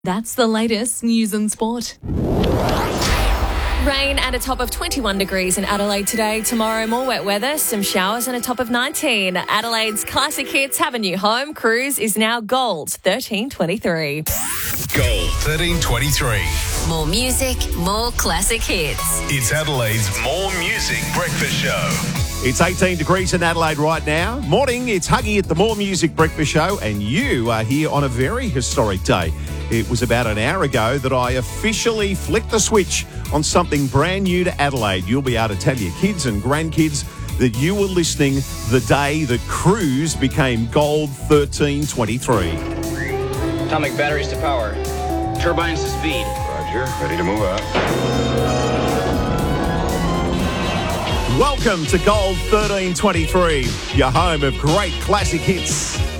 That's the latest news and sport. Rain and a top of 21 degrees in Adelaide today. Tomorrow, more wet weather, some showers and a top of 19. Adelaide's classic hits have a new home. Cruise is now Gold 1323. Gold 1323. More music, more classic hits. It's Adelaide's More Music Breakfast Show. It's 18 degrees in Adelaide right now. Morning, it's Huggy at the More Music Breakfast Show, and you are here on a very historic day. It was about an hour ago that I officially flicked the switch on something brand new to Adelaide. You'll be able to tell your kids and grandkids that you were listening the day that Cruise became Gold 1323. Atomic batteries to power. Turbines to speed. Roger, ready to move out. Welcome to Gold 1323, your home of great classic hits.